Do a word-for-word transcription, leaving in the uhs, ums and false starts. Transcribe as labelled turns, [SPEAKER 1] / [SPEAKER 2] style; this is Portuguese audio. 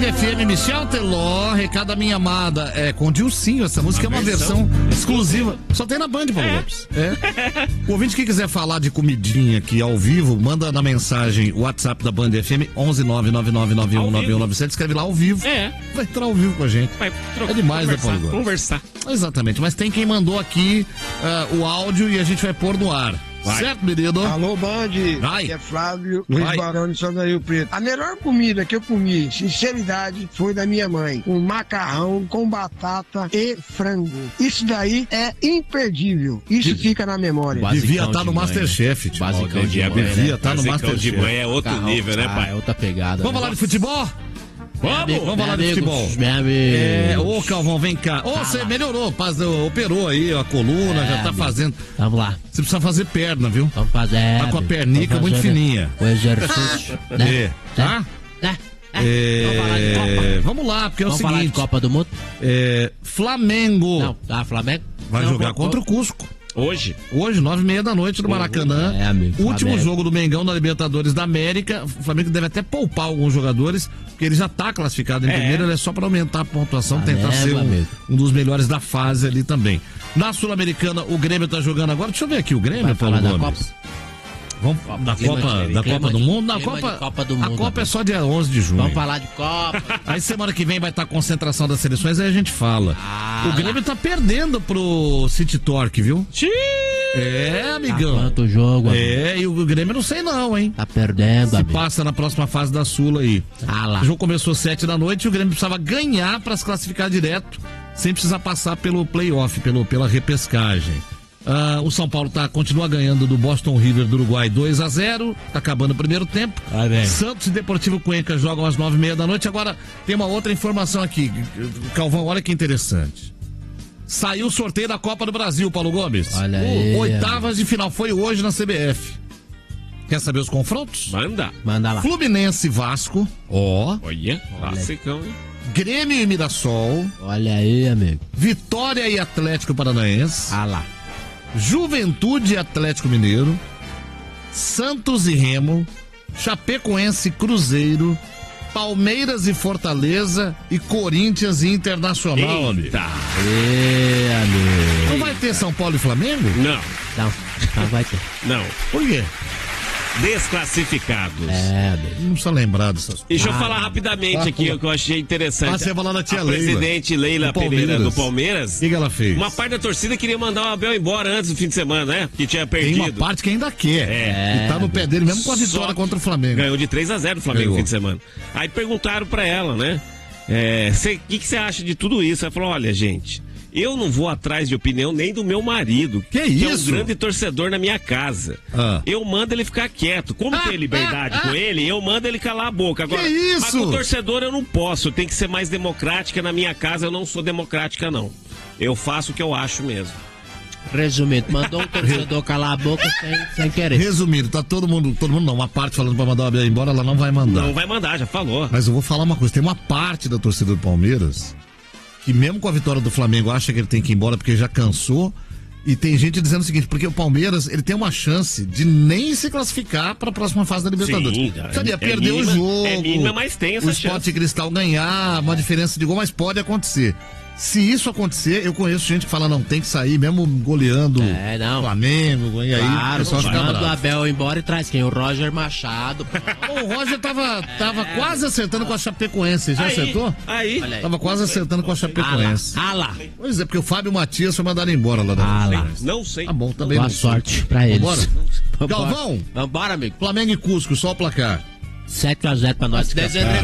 [SPEAKER 1] F M, Michel Teló, Recado da Minha Amada. É com Dilcinho, essa música uma é uma versão, versão exclusiva. Só tem na Band, Paulo é. Lopes. É. O ouvinte que quiser falar de comidinha aqui ao vivo, manda na mensagem o WhatsApp da Band F M, onze nove nove nove nove um nove um nove sete, escreve lá ao vivo. É. Vai entrar ao vivo com a gente. Vai trocar, é demais, né, Paulo Lopes?
[SPEAKER 2] Conversar.
[SPEAKER 1] Exatamente, mas tem quem mandou aqui uh, o áudio e a gente vai pôr no ar. Vai. Certo, menino?
[SPEAKER 3] Alô, Band. Aqui é Flávio Luiz Barão de São Rio Preto. A melhor comida que eu comi, sinceridade, foi da minha mãe. Um macarrão com batata e frango. Isso daí é imperdível. Isso de... fica na memória.
[SPEAKER 1] Devia estar tá no Masterchef.
[SPEAKER 2] Né? Basicão de mãe.
[SPEAKER 1] Devia estar tá no Masterchef.
[SPEAKER 2] De mãe é outro Carrão, nível, né, pai?
[SPEAKER 4] É outra pegada.
[SPEAKER 1] Vamos falar de futebol? Vamos, amigo, vamos falar de futebol. É, ô, Calvão, vem cá. Ô, você melhorou, operou aí a coluna, é, já tá fazendo.
[SPEAKER 4] Vamos lá.
[SPEAKER 1] Você precisa fazer perna, viu?
[SPEAKER 4] Vamos fazer.
[SPEAKER 1] Tá com a pernica muito fininha.
[SPEAKER 4] O exercício. né?
[SPEAKER 1] É. Tá?
[SPEAKER 4] É.
[SPEAKER 1] É. Vamos lá, porque é o
[SPEAKER 4] vamos
[SPEAKER 1] seguinte.
[SPEAKER 4] Falar de Copa do Mundo?
[SPEAKER 1] É. Flamengo.
[SPEAKER 4] Não, tá, Flamengo?
[SPEAKER 1] Vai
[SPEAKER 4] Não,
[SPEAKER 1] jogar
[SPEAKER 4] vou,
[SPEAKER 1] contra
[SPEAKER 4] vou.
[SPEAKER 1] o Cusco.
[SPEAKER 2] Hoje?
[SPEAKER 1] Hoje, nove e meia da noite no Maracanã.
[SPEAKER 4] É, amigo.
[SPEAKER 1] Último
[SPEAKER 4] Flamengo.
[SPEAKER 1] jogo do Mengão na Libertadores da América. O Flamengo deve até poupar alguns jogadores, porque ele já tá classificado em é. primeiro, ele é só para aumentar a pontuação, Flamengo, tentar ser um, um dos melhores da fase ali também. Na Sul-Americana, o Grêmio tá jogando agora. Deixa eu ver aqui o Grêmio,
[SPEAKER 4] Vai
[SPEAKER 1] Paulo
[SPEAKER 4] falar
[SPEAKER 1] Gomes.
[SPEAKER 4] Da Copa?
[SPEAKER 1] Vamos da Copa,
[SPEAKER 4] de,
[SPEAKER 1] da Copa do
[SPEAKER 4] de,
[SPEAKER 1] Mundo? Na Copa,
[SPEAKER 4] Copa do Mundo.
[SPEAKER 1] A Copa é só dia onze de junho.
[SPEAKER 4] Vamos falar de Copa.
[SPEAKER 1] Aí semana que vem vai estar a concentração das seleções, aí a gente fala.
[SPEAKER 4] Ah,
[SPEAKER 1] o Grêmio tá perdendo pro City Torque, viu?
[SPEAKER 2] Xiii.
[SPEAKER 1] É, amigão.
[SPEAKER 4] Tá quanto jogo, amigo?
[SPEAKER 1] É, e o Grêmio não sei não, hein?
[SPEAKER 4] Tá perdendo,
[SPEAKER 1] Se
[SPEAKER 4] amigo.
[SPEAKER 1] passa na próxima fase da Sula aí.
[SPEAKER 4] Ah lá.
[SPEAKER 1] O jogo começou às sete da noite e o Grêmio precisava ganhar para se classificar direto, sem precisar passar pelo playoff, pelo, pela repescagem. Uh, o São Paulo tá, continua ganhando do Boston River do Uruguai dois a zero, tá acabando o primeiro tempo.
[SPEAKER 4] Ah, bem.
[SPEAKER 1] Santos e Deportivo Cuenca jogam às nove e meia da noite. Agora tem uma outra informação aqui, Calvão, olha que interessante. Saiu o sorteio da Copa do Brasil, Paulo Gomes.
[SPEAKER 4] Olha aí.
[SPEAKER 1] Oitavas de final, foi hoje na C B F. Quer saber os confrontos?
[SPEAKER 2] Manda.
[SPEAKER 4] Manda lá.
[SPEAKER 1] Fluminense e Vasco. Ó.
[SPEAKER 2] Oh. Olha, classicão, hein?
[SPEAKER 1] Grêmio e Mirassol.
[SPEAKER 4] Olha aí, amigo.
[SPEAKER 1] Vitória e Atlético Paranaense.
[SPEAKER 4] Ah lá.
[SPEAKER 1] Juventude e Atlético Mineiro, Santos e Remo, Chapecoense e Cruzeiro, Palmeiras e Fortaleza e Corinthians e Internacional, amigo.
[SPEAKER 2] Eita.
[SPEAKER 4] Ê, amigo.
[SPEAKER 1] Não vai ter São Paulo e Flamengo?
[SPEAKER 2] Não.
[SPEAKER 4] Não, não vai ter.
[SPEAKER 2] Não.
[SPEAKER 1] Por quê?
[SPEAKER 2] Desclassificados.
[SPEAKER 4] É, amigo.
[SPEAKER 1] Não precisa lembrar dessas coisas.
[SPEAKER 2] Deixa eu
[SPEAKER 4] Ah,
[SPEAKER 2] falar rapidamente
[SPEAKER 1] ah,
[SPEAKER 2] aqui o que eu achei interessante.
[SPEAKER 1] Ah, você ia falar da tia
[SPEAKER 2] a
[SPEAKER 1] Leila.
[SPEAKER 2] presidente Leila
[SPEAKER 1] do
[SPEAKER 2] Pereira do Palmeiras.
[SPEAKER 1] O que, que ela fez?
[SPEAKER 2] Uma parte da torcida queria mandar o Abel embora antes do fim de semana, né? Que tinha perdido.
[SPEAKER 1] Tem uma parte que ainda quer.
[SPEAKER 2] É.
[SPEAKER 1] E tá no pé dele mesmo com a vitória contra o Flamengo.
[SPEAKER 2] Ganhou de três a zero o Flamengo no fim de semana. Aí perguntaram pra ela, né? O que você acha de tudo isso? Ela falou, olha, gente, eu não vou atrás de opinião nem do meu marido,
[SPEAKER 1] que,
[SPEAKER 2] que
[SPEAKER 1] isso?
[SPEAKER 2] é um grande torcedor na minha casa. Ah. Eu mando ele ficar quieto. Como ah, tem liberdade ah, com ah. ele, eu mando ele calar a boca. Agora,
[SPEAKER 1] que isso?
[SPEAKER 2] Mas com o torcedor eu não posso. Tem que ser mais democrática. Na minha casa eu não sou democrática, não. Eu faço o que eu acho mesmo.
[SPEAKER 4] Resumindo, mandou um torcedor calar a boca sem, sem querer.
[SPEAKER 1] Resumindo, tá todo mundo, todo mundo não, uma parte falando pra mandar o Abel embora, ela não vai mandar.
[SPEAKER 2] Não vai mandar, já falou.
[SPEAKER 1] Mas eu vou falar uma coisa, tem uma parte da torcida do Palmeiras que mesmo com a vitória do Flamengo acha que ele tem que ir embora porque já cansou, e tem gente dizendo o seguinte, porque o Palmeiras, ele tem uma chance de nem se classificar para a próxima fase da Libertadores.
[SPEAKER 2] Sim,
[SPEAKER 1] Sabia,
[SPEAKER 2] é,
[SPEAKER 1] perder
[SPEAKER 2] é mínima,
[SPEAKER 1] o jogo,
[SPEAKER 2] é mínima, mas tem essa
[SPEAKER 1] o Sport
[SPEAKER 2] chance.
[SPEAKER 1] Cristal ganhar, uma diferença de gol, mas pode acontecer. Se isso acontecer, eu conheço gente que fala, não, tem que sair, mesmo goleando
[SPEAKER 4] é, não.
[SPEAKER 1] o Flamengo, e aí
[SPEAKER 4] claro,
[SPEAKER 1] o pessoal fica
[SPEAKER 4] manda o
[SPEAKER 1] bravo.
[SPEAKER 4] Abel embora e traz quem? O Roger Machado.
[SPEAKER 1] O Roger tava, tava é. quase acertando com a Chapecoense, já
[SPEAKER 2] aí,
[SPEAKER 1] acertou?
[SPEAKER 2] Aí.
[SPEAKER 1] Tava quase acertando com a Chapecoense.
[SPEAKER 4] Ah lá. Ah lá.
[SPEAKER 1] Pois é, porque o Fábio Matias foi mandado embora lá da
[SPEAKER 4] ah lá.
[SPEAKER 2] Não sei.
[SPEAKER 1] Tá bom, também
[SPEAKER 4] Boa
[SPEAKER 1] não
[SPEAKER 4] sorte
[SPEAKER 1] sei.
[SPEAKER 4] pra eles.
[SPEAKER 1] Vambora?
[SPEAKER 4] Vambora.
[SPEAKER 1] Galvão.
[SPEAKER 4] Vambora, amigo.
[SPEAKER 1] Flamengo e Cusco, só o placar.
[SPEAKER 4] sete a zero pra nós.